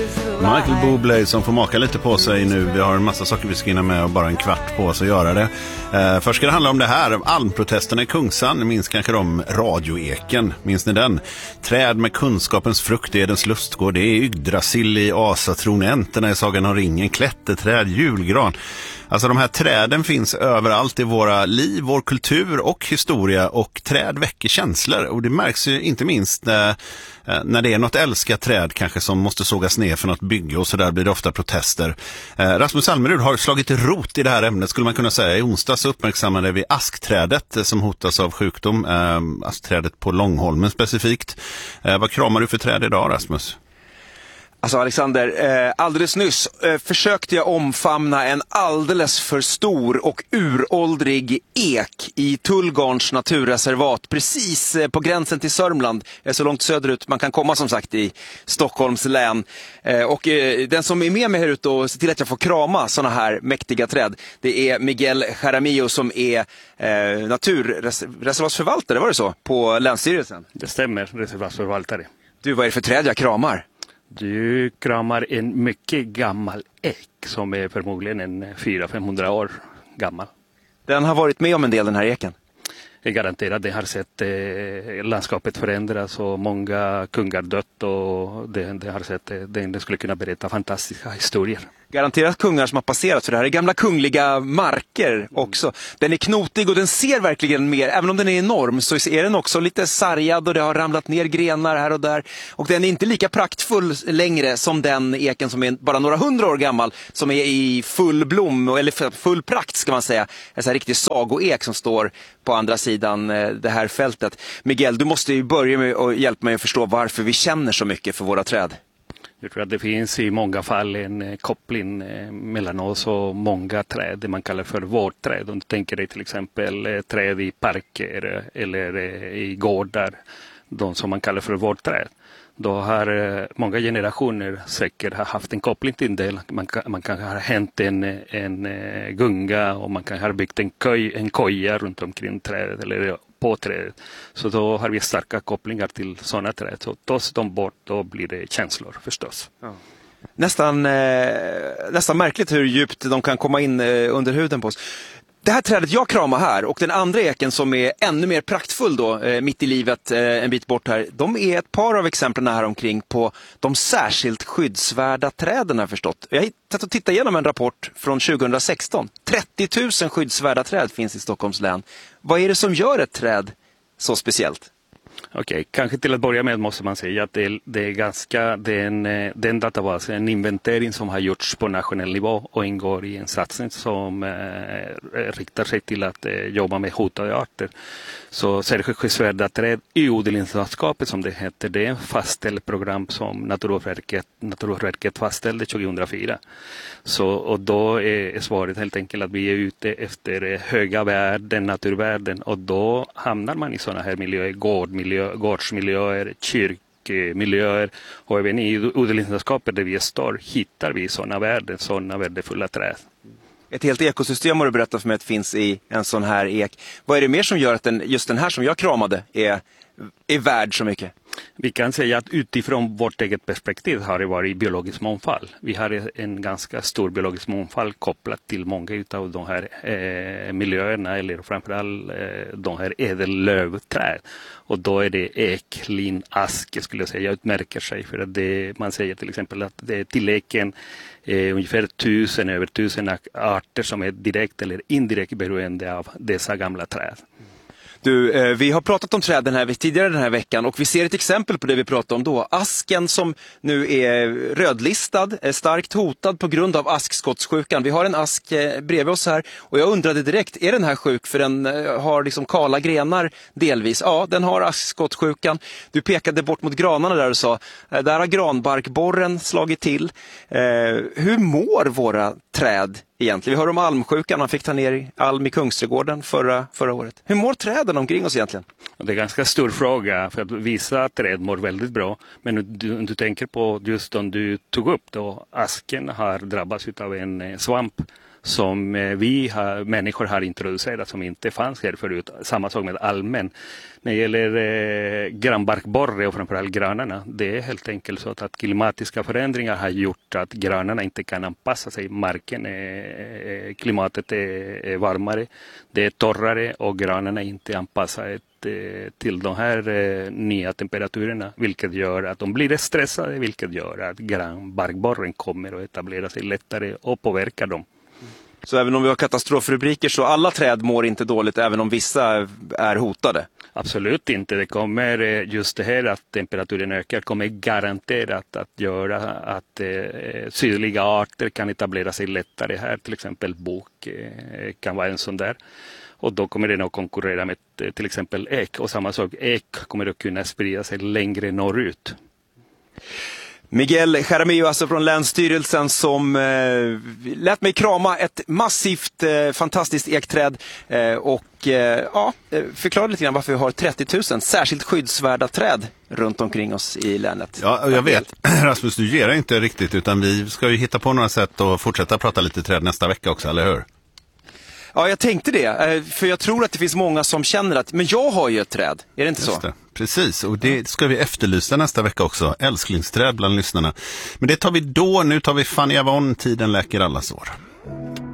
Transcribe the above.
Michael Bublé som får maka lite på sig nu. Vi har en massa saker vi ska hinna med och bara en kvart på oss att göra det. Först ska det handla om det här. Almprotesterna i Kungsan. Minns kanske de radioeken. Minns ni den? Träd med kunskapens frukt, Edens lustgård. Det är Yggdrasil i Asatron, Enterna i Sagan om ringen, klätterträd, julgran. Alltså de här träden finns överallt i våra liv, vår kultur och historia, och träd väcker känslor, och det märks ju inte minst när det är något älskat träd kanske som måste sågas ner för något bygge, och så där blir det ofta protester. Rasmus Almerud har slagit rot i det här ämnet, skulle man kunna säga. I onsdags uppmärksammade vi askträdet som hotas av sjukdom, askträdet på Långholmen specifikt. Vad kramar du för träd idag, Rasmus? Alltså Alexander, alldeles nyss försökte jag omfamna en alldeles för stor och uråldrig ek i Tullgarns naturreservat, precis på gränsen till Sörmland, så långt söderut man kan komma, som sagt, i Stockholms län. Och den som är med mig här ute och ser till att jag får krama såna här mäktiga träd, det är Miguel Jaramillo som är naturreservatsförvaltare, var det så, på Länsstyrelsen? Det stämmer, reservatsförvaltare. Du, vad är det för träd jag kramar? Du kramar en mycket gammal ek som är förmodligen en 400-500 år gammal. Den har varit med om en del, den här eken? Jag garanterar, det har sett landskapet förändras och många kungar dött, och det har sett det skulle kunna berätta fantastiska historier. Garanterat kungar som har passerat, för det här är gamla kungliga marker också. Den är knotig och den ser verkligen mer, även om den är enorm, så är den också lite sargad och det har ramlat ner grenar här och där. Och den är inte lika praktfull längre som den eken som är bara några 100 år gammal, som är i full blom, eller full prakt ska man säga. En sån här riktig sagoek som står på andra sidan det här fältet. Miguel, du måste ju börja med att hjälpa mig att förstå varför vi känner så mycket för våra träd. Jag tror att det finns i många fall en koppling mellan oss och många träd, det man kallar för vårdträd. Om du tänker dig till exempel träd i parker eller i gårdar, de som man kallar för vårdträd. Då har många generationer säkert haft en koppling till det. Man kan ha hänt en gunga, och man kan ha byggt en koja runt omkring trädet eller på trädet. Så då har vi starka kopplingar till sådana träd. Så tas de bort, då blir det känslor förstås. Ja. Nästan märkligt hur djupt de kan komma in under huden på oss. Det här trädet jag kramar här och den andra eken som är ännu mer praktfull då, mitt i livet en bit bort här, de är ett par av exemplen här omkring på de särskilt skyddsvärda träden, har förstått. Jag har tittat igenom en rapport från 2016. 30 000 skyddsvärda träd finns i Stockholms län. Vad är det som gör ett träd så speciellt? Okej, kanske till att börja med måste man säga att det är den databasen, en inventering som har gjorts på nationell nivå och ingår i en satsning som riktar sig till att jobba med hotade arter. Så särskilt skyddsvärda träd i odlingslandskapet, som det heter, det är en fastställd program som Naturvårdsverket fastställde 2004. Och då är svaret helt enkelt att vi är ute efter höga värden, naturvärden, och då hamnar man i sådana här miljöer, gårdsmiljöer, kyrkmiljöer, och även i odlingslandskapet där vi står hittar vi sådana värden, sådana värdefulla träd. Ett helt ekosystem har du berättat för mig att finns i en sån här ek. Vad är det mer som gör att just den här som jag kramade är värd så mycket? Vi kan säga att utifrån vårt eget perspektiv har det varit biologisk mångfald. Vi har en ganska stor biologisk mångfald kopplat till många av de här miljöerna, eller framförallt de här ädellövträd. Och då är det ek, lin, ask, skulle jag säga, utmärker sig för att man säger till exempel att det är till eken ungefär över 1000 arter som är direkt eller indirekt beroende av dessa gamla träd. Du, vi har pratat om träden tidigare den här veckan, och vi ser ett exempel på det vi pratade om då. Asken som nu är rödlistad, är starkt hotad på grund av askskottssjukan. Vi har en ask bredvid oss här, och jag undrade direkt, är den här sjuk? För den har liksom kala grenar delvis. Ja, den har askskottssjukan. Du pekade bort mot granarna där och sa, där har granbarkborren slagit till. Hur mår våra träd egentligen? Vi hör om almsjukan, man fick ta ner alm i Kungsträdgården förra året. Hur mår träden omkring oss egentligen? Det är en ganska stor fråga, för att vissa träd mår väldigt bra. Men du tänker på just om du tog upp då, asken har drabbats av en svamp som människor har introducerat som inte fanns här förut. Samma sak med almen. När det gäller granbarkborre och framförallt granarna, det är helt enkelt så att klimatiska förändringar har gjort att granarna inte kan anpassa sig. Klimatet är varmare, det är torrare och granarna är inte anpassade till de här nya temperaturerna, vilket gör att de blir stressade, vilket gör att granbarkborren kommer att etablera sig lättare och påverka dem. Så även om vi har katastrofrubriker så alla träd mår inte dåligt även om vissa är hotade? Absolut inte. Det kommer just det här att temperaturen ökar kommer garanterat att göra att sydliga arter kan etablera sig lättare här. Till exempel bok kan vara en sån där. Och då kommer den att konkurrera med till exempel ek. Och samma sak, ek kommer att kunna sprida sig längre norrut. Miguel Jaramillo alltså från Länsstyrelsen som lät mig krama ett massivt fantastiskt ekträd förklara lite grann varför vi har 30 000 särskilt skyddsvärda träd runt omkring oss i länet. Ja, jag vet. Rasmus, du ger inte riktigt utan vi ska ju hitta på några sätt att fortsätta prata lite träd nästa vecka också, eller hur? Ja, jag tänkte det. För jag tror att det finns många som känner att men jag har ju ett träd. Är det inte så? Precis, och det ska vi efterlysa nästa vecka också. Älsklingsträd bland lyssnarna. Men det tar vi då. Nu tar vi Fanny Avon, Tiden läker alla sår.